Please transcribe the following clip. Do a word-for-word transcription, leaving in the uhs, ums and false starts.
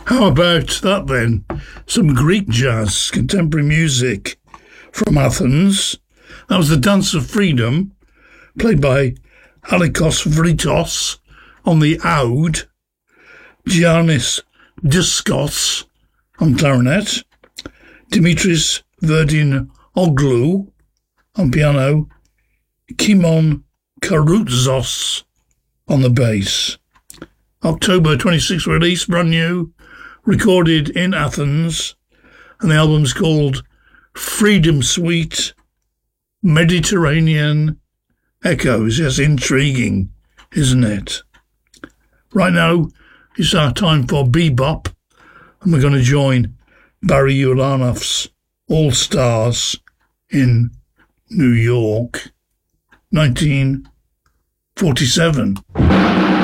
How about that then? Some Greek jazz, contemporary music from Athens. That was the Dance of Freedom, played by Alikos Vritos on the oud, Giannis Diskos on clarinet, Dimitris Verdin Oglu on piano, Kimon Karoutzos on the bass. October twenty-sixth release, brand new, recorded in Athens, and the album's called Freedom Suite Mediterranean Echoes. Yes, intriguing, isn't it? Right now, it's our time for bebop, and we're going to join Barry Ulanov's All Stars in New York, nineteen forty-seven.